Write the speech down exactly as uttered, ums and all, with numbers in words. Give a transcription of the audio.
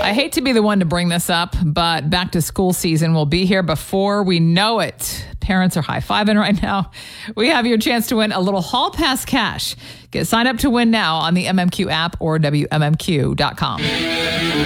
I hate to be the one to bring this up, but back to school season will be here before we know it. Parents are high-fiving right now. We have your chance to win a little Hall Pass cash. Get signed up to win now on the M M Q app or W M M Q dot com.